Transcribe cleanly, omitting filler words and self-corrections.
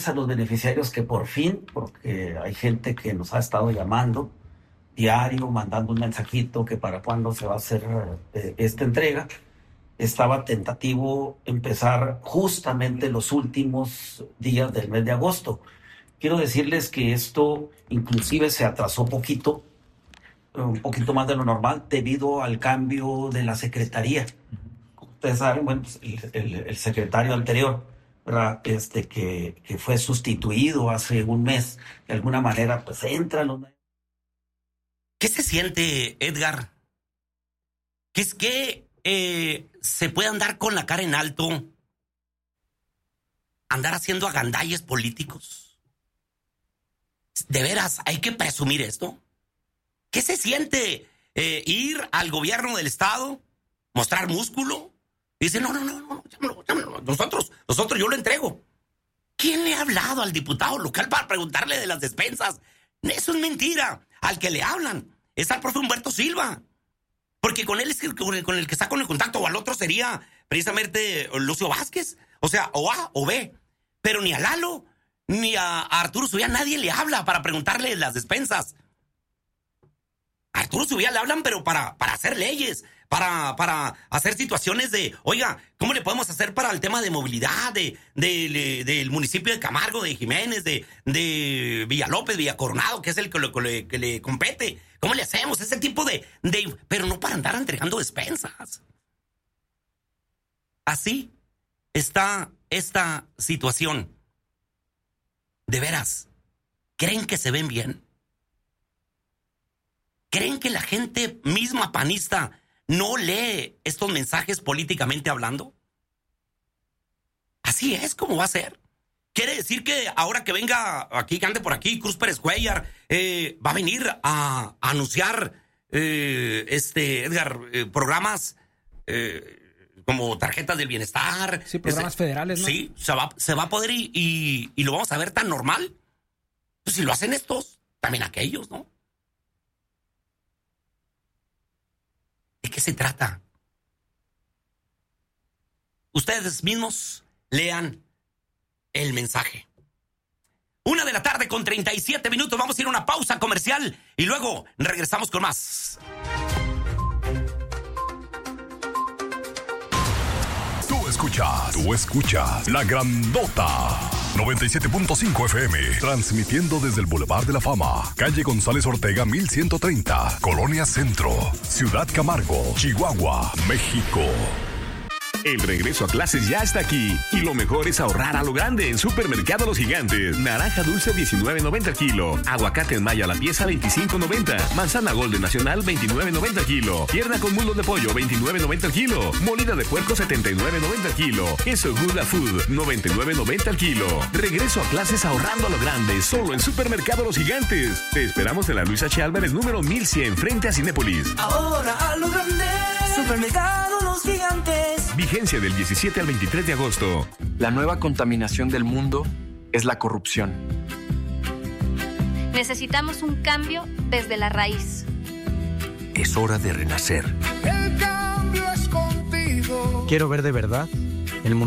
agradecerles a los beneficiarios que por fin, porque hay gente que nos ha estado llamando diario, mandando un mensajito que para cuándo se va a hacer esta entrega. Estaba tentativo empezar justamente los últimos días del mes de agosto. Quiero decirles que esto inclusive se atrasó poquito, un poquito más de lo normal, debido al cambio de la secretaría. Ustedes saben, bueno, pues el secretario anterior, ¿verdad? Que fue sustituido hace un mes, de alguna manera, pues entra los... ¿Qué se siente, Edgar? ¿Qué es que se puede andar con la cara en alto? ¿Andar haciendo agandalles políticos? ¿De veras hay que presumir esto? ¿Qué se siente ir al gobierno del estado, mostrar músculo? Dice, no, llámalo. Nosotros yo lo entrego. ¿Quién le ha hablado al diputado local para preguntarle de las despensas? Eso es mentira. Al que le hablan es al profe Humberto Silva. Porque con él es con el que está con el contacto, o al otro sería precisamente Lucio Vázquez. O sea, o A o B. Pero ni a Lalo, ni a Arturo Zubia nadie le habla para preguntarle las despensas. A Arturo Zubia le hablan, pero para hacer leyes, para hacer situaciones de, oiga, ¿cómo le podemos hacer para el tema de movilidad del municipio de Camargo, de Jiménez, de Villalópez, Villacoronado, que es el que le compete? ¿Cómo le hacemos? Ese tipo de... Pero no para andar entregando despensas. Así está esta situación. De veras, ¿creen que se ven bien? ¿Creen que la gente misma panista no lee estos mensajes políticamente hablando? Así es como va a ser. Quiere decir que ahora que venga aquí, que ande por aquí, Cruz Pérez Cuellar, va a venir a anunciar, Edgar, programas como tarjetas del bienestar. Sí, programas federales, ¿no? Sí, se va a poder y lo vamos a ver tan normal. Pues si lo hacen estos, también aquellos, ¿no? ¿De qué se trata? Ustedes mismos lean el mensaje. 1:37 p.m. Vamos a ir a una pausa comercial y luego regresamos con más. Tú escuchas La Grandota 97.5 FM, transmitiendo desde el Boulevard de la Fama, calle González Ortega 1130, Colonia Centro, Ciudad Camargo, Chihuahua, México. El regreso a clases ya está aquí y lo mejor es ahorrar a lo grande en Supermercado Los Gigantes. Naranja dulce $19.90 el kilo, aguacate en malla la pieza $25.90, manzana Golden Nacional $29.90 el kilo, pierna con muslo de pollo $29.90 el kilo, molida de puerco $79.90 el kilo, queso Gouda Food $99.90 el kilo. Regreso a clases ahorrando a lo grande solo en Supermercado Los Gigantes. Te esperamos en la Luis H. Álvarez número 1100 frente a Cinépolis. Ahora a lo grande, Supermercado Los Gigantes. Vigencia del 17 al 23 de agosto. La nueva contaminación del mundo es la corrupción. Necesitamos un cambio desde la raíz. Es hora de renacer. El cambio es contigo. Quiero ver de verdad